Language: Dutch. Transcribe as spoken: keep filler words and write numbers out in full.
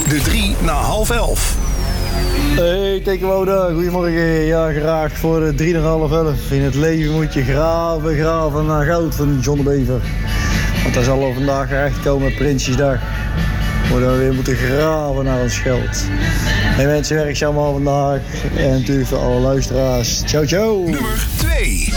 De drie na half elf. Hey, tegenwoordig, goedemorgen. Ja, graag voor de drie na half elf. In het leven moet je graven, graven naar goud van John de Bever. Want daar zal er vandaag echt komen, Prinsjesdag. We dan weer moeten graven naar ons geld. Hey mensen, werkzaam al vandaag. En natuurlijk voor alle luisteraars. Ciao, ciao. Nummer twee.